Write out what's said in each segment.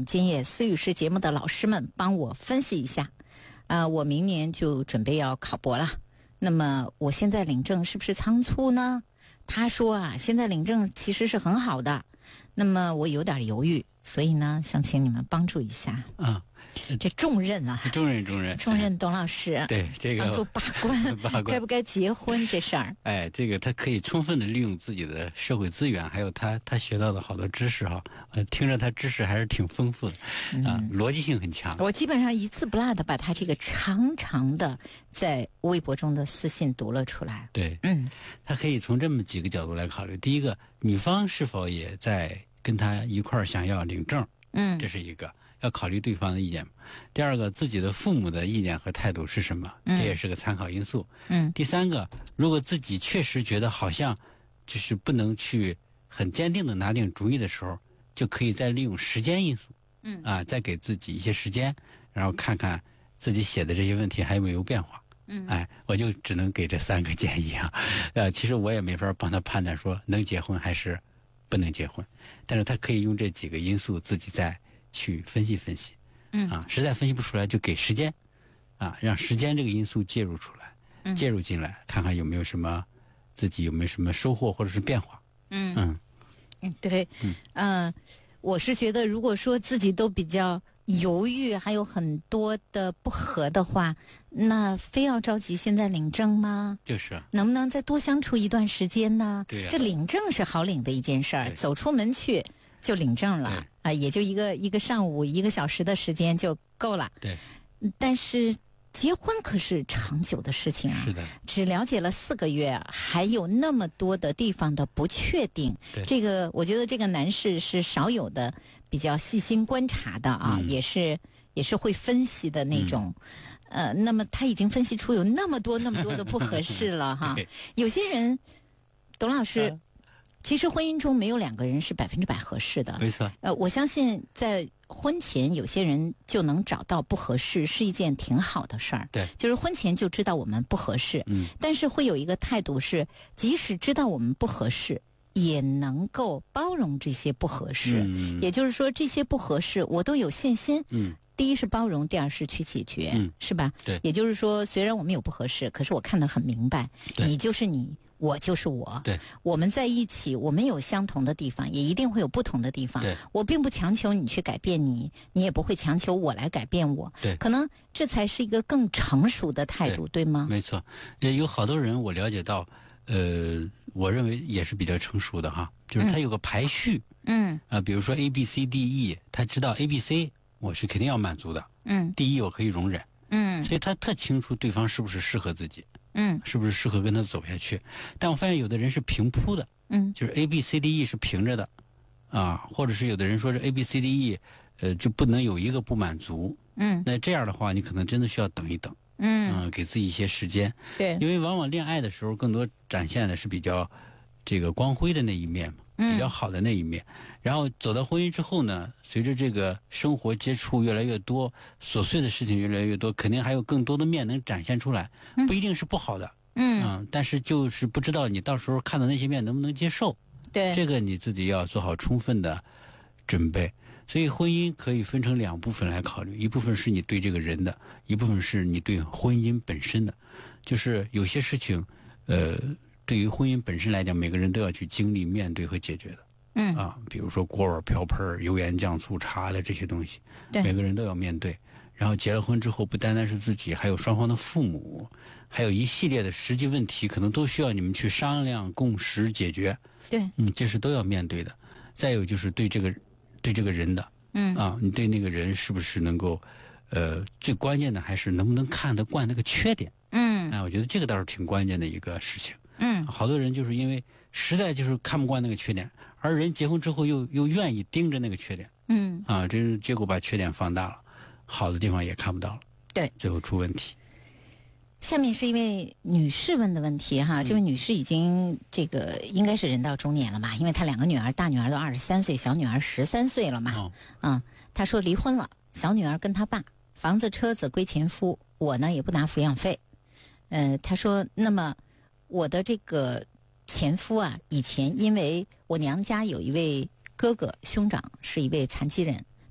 请今夜思雨师节目的老师们帮我分析一下。我明年就准备要考博了，那么我现在领证是不是仓促呢？他说啊，现在领证其实是很好的，那么我有点犹豫，所以呢，想请你们帮助一下。这重任啊， 重任， 董老师， 对这个帮助把关，该不该结婚这事儿？ 这个他可以充分的利用自己的社会资源，还有他学到的好多知识哈，听着他知识还是挺丰富的逻辑性很强。 我基本上一字不落的把他这个长长的在微博中的私信读了出来。 对，他可以从这么几个角度来考虑。第一个，女方是否也在跟他一块儿想要领证？这是一个。要考虑对方的意见。第二个，自己的父母的意见和态度是什么，这也是个参考因素。第三个，如果自己确实觉得好像就是不能去很坚定的拿定主意的时候，就可以再利用时间因素，再给自己一些时间，然后看看自己写的这些问题还有没有变化。我就只能给这3个建议啊。其实我也没法帮他判断说能结婚还是不能结婚，但是他可以用这几个因素自己再去分析分析，实在分析不出来就给时间，让时间这个因素介入出来，介入进来，看看有没有什么自己有没有什么收获或者是变化。 对，我是觉得如果说自己都比较犹豫，还有很多的不合的话，那非要着急现在领证吗？ 就是能不能再多相处一段时间呢？ 对呀， 这领证是好领的一件事儿，走出门去就领证了也就一个上午1个小时的时间就够了。 对， 但是结婚可是长久的事情啊。 是的， 只了解了4个月，还有那么多的地方的不确定。这个我觉得这个男士是少有的比较细心观察的啊，也是会分析的那种。那么他已经分析出有那么多的不合适了哈。有些人，董老师。其实婚姻中没有2个人是100%合适的， 没错。 我相信在婚前有些人就能找到不合适，是一件挺好的事儿。 对， 就是婚前就知道我们不合适，但是会有一个态度是，即使知道我们不合适，也能够包容这些不合适。也就是说，这些不合适我都有信心。第一是包容，第二是去解决，是吧？ 对。 也就是说，虽然我们有不合适，可是我看得很明白，你就是你。我就是我， 对， 我们在一起，我们有相同的地方，也一定会有不同的地方。 对， 我并不强求你去改变你，你也不会强求我来改变我。 对， 可能这才是一个更成熟的态度， 对吗？ 没错，有好多人我了解到，我认为也是比较成熟的哈，就是他有个排序，比如说 A B C D E， 他知道 A B C 我是肯定要满足的，D E 我可以容忍，所以他特清楚对方是不是适合自己。是不是适合跟他走下去？但我发现有的人是平铺的，就是 A B C D E 是平着的，或者是有的人说是 A B C D E，就不能有一个不满足，那这样的话，你可能真的需要等一等，给自己一些时间， 对， 因为往往恋爱的时候，更多展现的是比较这个光辉的那一面嘛，比较好的那一面，然后走到婚姻之后呢，随着这个生活接触越来越多，琐碎的事情越来越多，肯定还有更多的面能展现出来，不一定是不好的，但是就是不知道你到时候看到那些面能不能接受， 对， 这个你自己要做好充分的准备。所以婚姻可以分成2部分来考虑，一部分是你对这个人的，一部分是你对婚姻本身的。就是有些事情，对于婚姻本身来讲，每个人都要去经历、面对和解决的。比如说锅碗瓢盆、油盐酱醋茶的这些东西，每个人都要面对。然后结了婚之后，不单单是自己，还有双方的父母，还有一系列的实际问题，可能都需要你们去商量、共识、解决。 对， 这是都要面对的。再有就是对这个人的，你对那个人是不是能够，最关键的还是能不能看得惯那个缺点。我觉得这个倒是挺关键的一个事情。好多人就是因为实在就是看不惯那个缺点，而人结婚之后又愿意盯着那个缺点，这是结果把缺点放大了，好的地方也看不到了， 对， 最后出问题。 下面是一位女士问的问题哈，这位女士已经这个应该是人到中年了吧，因为她2个女儿，大女儿都23岁，小女儿13岁了嘛。她说离婚了，小女儿跟她爸，房子车子归前夫，我呢也不拿抚养费。她说那么我的这个前夫以前因为我娘家有一位哥哥兄长是一位残疾人，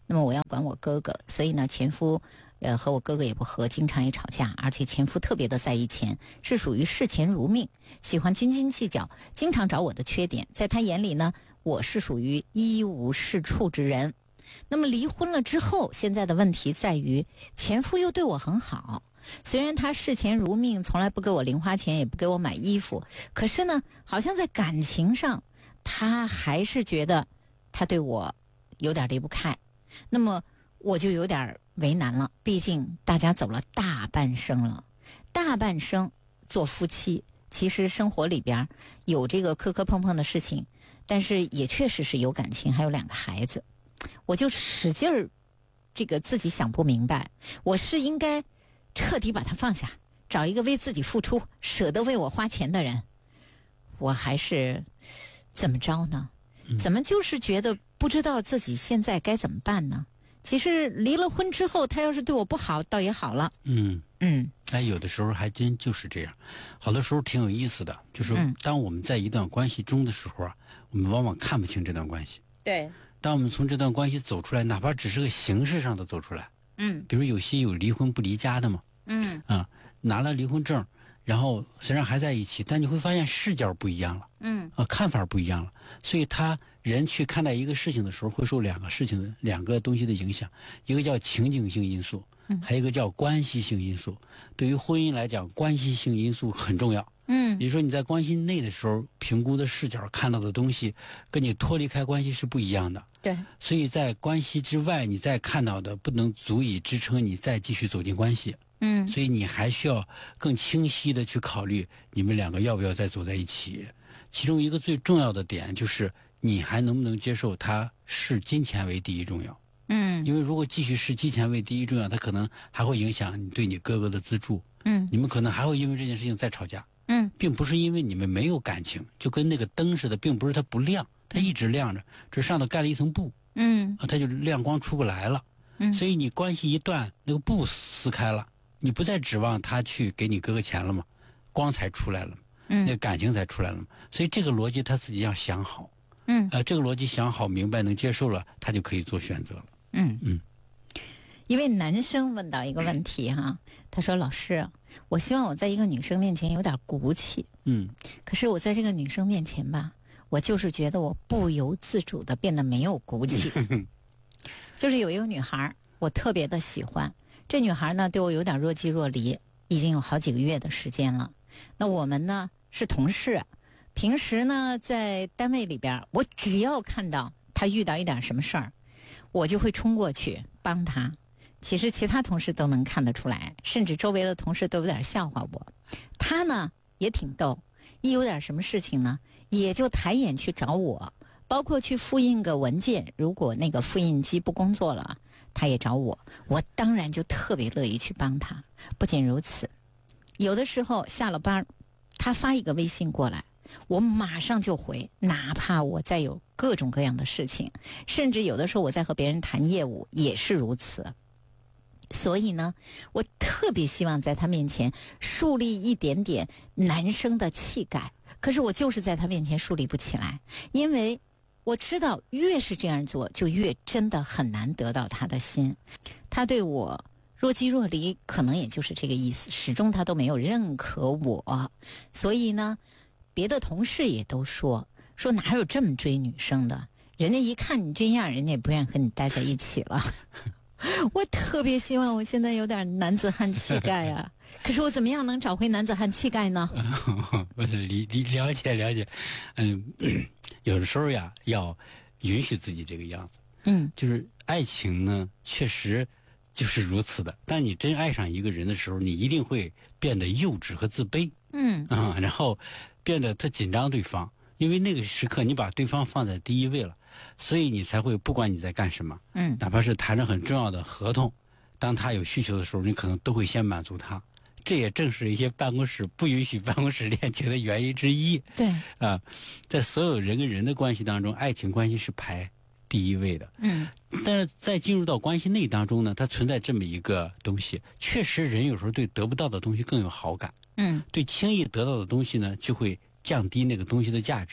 那么我要管我哥哥，所以呢，前夫和我哥哥也不和，经常也吵架，而且前夫特别的在意钱，是属于视钱如命，喜欢斤斤计较，经常找我的缺点，在他眼里呢，我是属于一无是处之人。那么离婚了之后，现在的问题在于前夫又对我很好，虽然他视钱如命，从来不给我零花钱，也不给我买衣服，可是呢，好像在感情上他还是觉得他对我有点离不开。那么我就有点为难了，毕竟大家走了大半生了，大半生做夫妻，其实生活里边有这个磕磕碰碰的事情，但是也确实是有感情，还有2个孩子，我就使劲儿这个自己想不明白，我是应该彻底把他放下，找一个为自己付出、舍得为我花钱的人，我还是怎么着呢？怎么就是觉得不知道自己现在该怎么办呢？其实离了婚之后，他要是对我不好，倒也好了。 哎，有的时候还真就是这样，好多时候挺有意思的，就是当我们在一段关系中的时候啊，我们往往看不清这段关系。 对。 当我们从这段关系走出来，哪怕只是个形式上的走出来，比如有些有离婚不离家的嘛，拿了离婚证，然后虽然还在一起，但你会发现视角不一样了，看法不一样了，所以人去看待一个事情的时候，会受两个东西的影响，一个叫情景性因素，还有一个叫关系性因素。对于婚姻来讲，关系性因素很重要。比如说你在关系内的时候，评估的视角看到的东西，跟你脱离开关系是不一样的。 对， 所以在关系之外，你再看到的不能足以支撑你再继续走进关系。所以你还需要更清晰的去考虑你们2个要不要再走在一起。其中一个最重要的点就是你还能不能接受他视金钱为第一重要。因为如果继续视金钱为第一重要，他可能还会影响你对你哥哥的资助。你们可能还会因为这件事情再吵架。并不是因为你们没有感情，就跟那个灯似的，并不是它不亮，它一直亮着，这上头盖了一层布，它就亮光出不来了。所以你关系一断，那个布撕开了，你不再指望他去给你哥哥钱了吗？光才出来了，那个感情才出来了嘛。所以这个逻辑他自己要想好。这个逻辑想好明白能接受了，他就可以做选择了。 一位男生问到一个问题哈，他说：“老师，我希望我在一个女生面前有点骨气，可是我在这个女生面前吧，我就是觉得我不由自主的变得没有骨气。就是有一个女孩，我特别的喜欢，这女孩呢对我有点若即若离，已经有好几个月的时间了。那我们呢是同事，平时呢在单位里边，我只要看到她遇到一点什么事儿，我就会冲过去帮她。其实其他同事都能看得出来，甚至周围的同事都有点笑话我。他呢也挺逗，一有点什么事情呢，也就抬眼去找我，包括去复印个文件，如果那个复印机不工作了，他也找我，我当然就特别乐意去帮他。不仅如此，有的时候下了班，他发一个微信过来，我马上就回，哪怕我再有各种各样的事情，甚至有的时候我在和别人谈业务也是如此。所以呢，我特别希望在他面前树立一点点男生的气概，可是我就是在他面前树立不起来，因为我知道越是这样做，就越真的很难得到他的心。他对我若即若离，可能也就是这个意思，始终他都没有认可我。所以呢，别的同事也都说哪有这么追女生的，人家一看你这样，人家也不愿意和你待在一起了。我特别希望我现在有点男子汉气概啊，可是我怎么样能找回男子汉气概呢？ 了解，有的时候呀，要允许自己这个样子。就是爱情呢，确实就是如此的。当你真爱上一个人的时候，你一定会变得幼稚和自卑。然后变得特紧张对方，因为那个时刻你把对方放在第一位了。所以你才会不管你在干什么，哪怕是谈着很重要的合同，当他有需求的时候，你可能都会先满足他。这也正是一些办公室不允许办公室恋情的原因之一。 对啊，在所有人跟人的关系当中，爱情关系是排第一位的。但是在进入到关系内当中呢，它存在这么一个东西，确实人有时候对得不到的东西更有好感。对轻易得到的东西呢，就会降低那个东西的价值。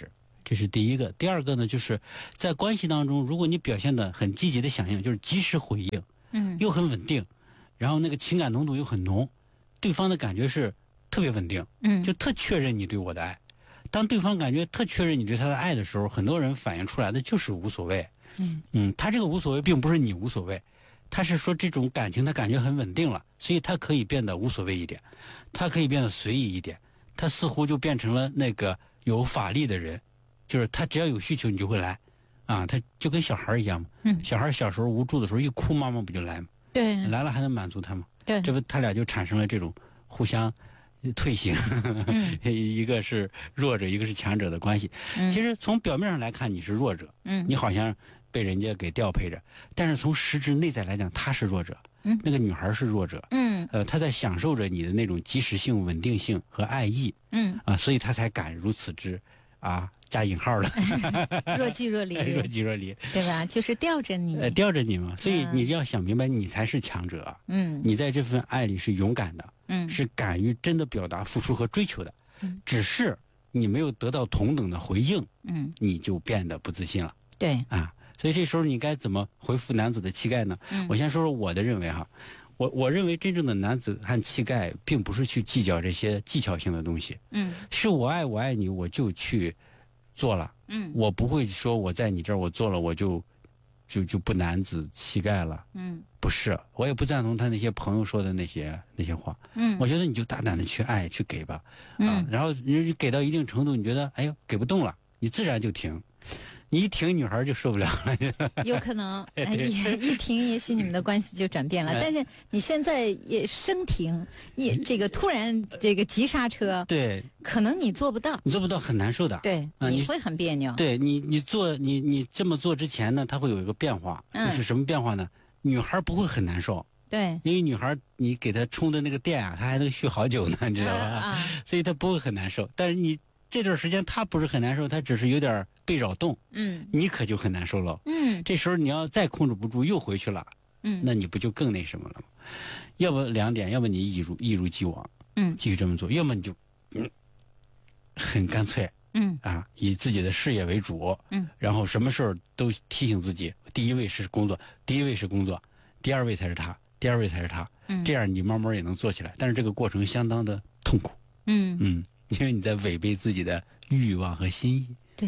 这是第一个。第二个呢，就是在关系当中，如果你表现得很积极的响应，就是及时回应，又很稳定，然后那个情感浓度又很浓，对方的感觉是特别稳定，就特确认你对我的爱。当对方感觉特确认你对他的爱的时候，很多人反映出来的就是无所谓。他这个无所谓并不是你无所谓，他是说这种感情他感觉很稳定了，所以他可以变得无所谓一点，他可以变得随意一点，他似乎就变成了那个有法力的人，就是他只要有需求你就会来，他就跟小孩一样嘛。小孩小时候无助的时候一哭，妈妈不就来吗？ 对， 来了还能满足他吗？ 对， 这不他俩就产生了这种互相退行，一个是弱者，一个是强者的关系。其实从表面上来看你是弱者，你好像被人家给调配着，但是从实质内在来讲他是弱者，那个女孩是弱者，她在享受着你的那种及时性、稳定性和爱意，所以她才敢如此之加引号的若即若离， 若即若离， 对吧？就是吊着你， 吊着你嘛。所以你要想明白，你才是强者。你在这份爱里是勇敢的，是敢于真的表达、付出和追求的。只是你没有得到同等的回应，你就变得不自信了。 对所以这时候你该怎么回复男子的气概呢？我先说说我的认为哈，我认为真正的男子汉气概，并不是去计较这些技巧性的东西，是我爱你，我就去做了，我不会说我在你这儿我做了我就不男子气概了，不是，我也不赞同他那些朋友说的那些话，我觉得你就大胆的去爱去给吧，然后你给到一定程度，你觉得哎呦给不动了，你自然就停。你一停，女孩就受不了了。 有可能一停，也许你们的关系就转变了。但是你现在也升停，这个突然这个急刹车， 对， 可能你做不到， 你做不到很难受的。 对，你会很别扭。 对你这么做之前呢，它会有一个变化，就是什么变化呢？女孩不会很难受。 对， 因为女孩你给她充的那个电她还能续好久呢，你知道吧？所以她不会很难受。但是你这段时间她不是很难受，她只是有点被扰动，你可就很难受了。这时候你要再控制不住又回去了，那你不就更那什么了吗？要不两点，要么你一如既往，继续这么做，要么你就很干脆，以自己的事业为主，然后什么事儿都提醒自己，第一位是工作，第二位才是他，第二位才是他，这样你慢慢也能做起来。但是这个过程相当的痛苦，因为你在违背自己的欲望和心意。 对，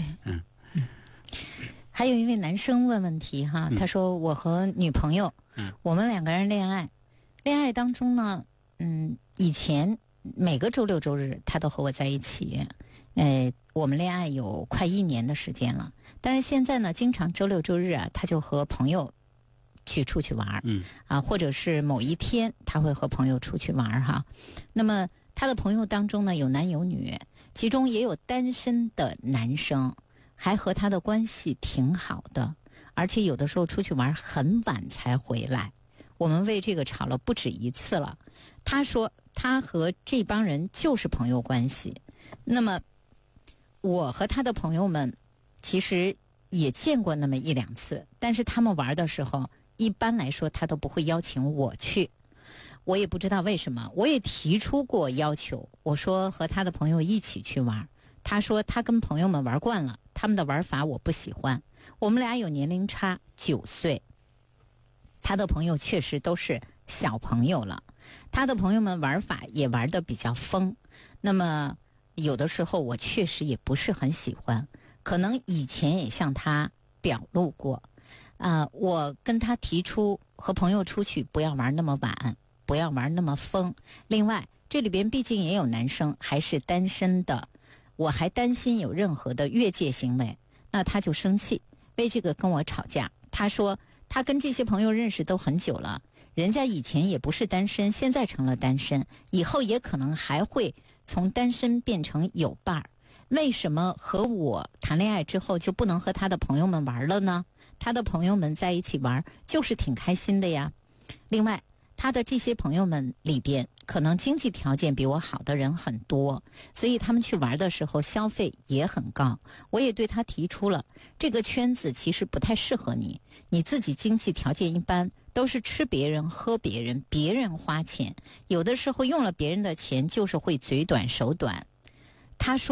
还有一位男生问问题哈，他说我和女朋友，我们两个人恋爱当中呢，以前每个周六周日他都和我在一起，我们恋爱有快1年的时间了。但是现在呢，经常周六周日他就和朋友出去玩，或者是某一天他会和朋友出去玩哈。那么他的朋友当中呢，有男有女，其中也有单身的男生，还和他的关系挺好的，而且有的时候出去玩很晚才回来。我们为这个吵了不止一次了。他说他和这帮人就是朋友关系。那么我和他的朋友们其实也见过那么1-2次，但是他们玩的时候一般来说他都不会邀请我去，我也不知道为什么。我也提出过要求，我说和他的朋友一起去玩，他说他跟朋友们玩惯了，他们的玩法我不喜欢。我们俩有年龄差9岁，他的朋友确实都是小朋友了，他的朋友们玩法也玩得比较疯，那么有的时候我确实也不是很喜欢，可能以前也向他表露过。我跟他提出和朋友出去不要玩那么晚，不要玩那么疯。另外这里边毕竟也有男生还是单身的，我还担心有任何的越界行为，那他就生气，为这个跟我吵架。他说他跟这些朋友认识都很久了，人家以前也不是单身，现在成了单身，以后也可能还会从单身变成有伴儿。为什么和我谈恋爱之后就不能和他的朋友们玩了呢？他的朋友们在一起玩就是挺开心的呀。另外他的这些朋友们里边可能经济条件比我好的人很多，所以他们去玩的时候消费也很高。我也对他提出了，这个圈子其实不太适合你，你自己经济条件一般，都是吃别人喝别人，别人花钱，有的时候用了别人的钱就是会嘴短手短。他说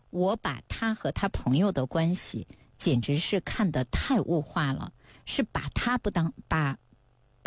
我把他和他朋友的关系简直是看得太物化了，是把他